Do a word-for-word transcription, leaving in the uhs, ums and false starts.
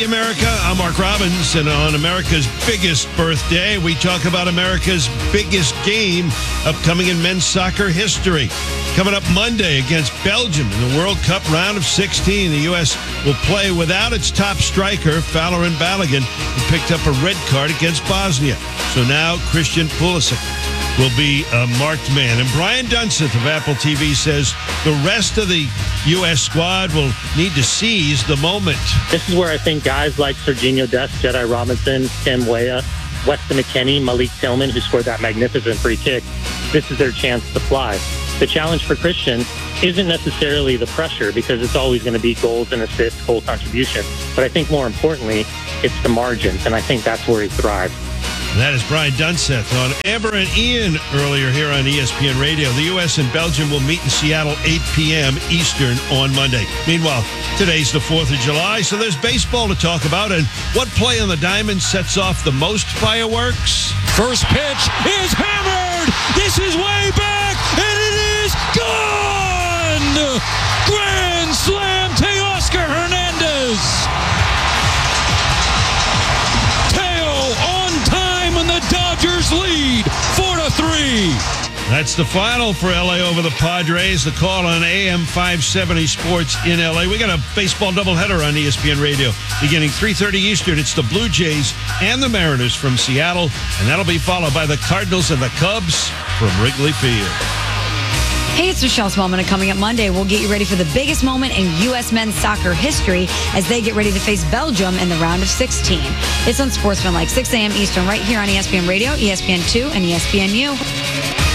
America, I'm Mark Robbins, and on America's biggest birthday, we talk about America's biggest game upcoming in men's soccer history. Coming up Monday against Belgium in the World Cup round of sixteen, the U S will play without its top striker, Falorin Balogun, who picked up a red card against Bosnia. So now Christian Pulisic will be a marked man. And Brian Dunseth of Apple T V says the rest of the U S squad will need to seize the moment. This is where I think guys like Serginho Dest, Jedi Robinson, Tim Weah, Weston McKennie, Malik Tillman, who scored that magnificent free kick, this is their chance to fly. The challenge for Christian isn't necessarily the pressure, because it's always going to be goals and assists, goal contribution. But I think more importantly, it's the margins, and I think that's where he thrives. That is Brian Dunseth on Amber and Ian earlier here on E S P N Radio. The U S and Belgium will meet in Seattle eight p.m. Eastern on Monday. Meanwhile, today's the fourth of July, so there's baseball to talk about. And what play on the diamond sets off the most fireworks? First pitch is hammered. This is way back, and it is gone. Grand slam, Teoscar Hernandez. Dodgers lead four to three. That's the final for L A over the Padres. The call on A M five seventy Sports in L A. We got a baseball doubleheader on E S P N Radio beginning three thirty Eastern. It's the Blue Jays and the Mariners from Seattle, and that'll be followed by the Cardinals and the Cubs from Wrigley Field. Hey, it's Michelle Smallman, and coming up Monday, we'll get you ready for the biggest moment in U S men's soccer history as they get ready to face Belgium in the round of sixteen. It's on Sportsman like six a.m. Eastern right here on E S P N Radio, E S P N two, and E S P N U.